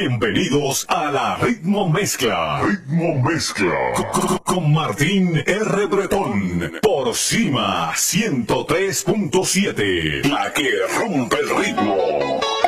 Bienvenidos a la Ritmo Mezcla. Ritmo Mezcla. Con Martín R. Bretón. Por Cima 103.7. La que rompe el ritmo.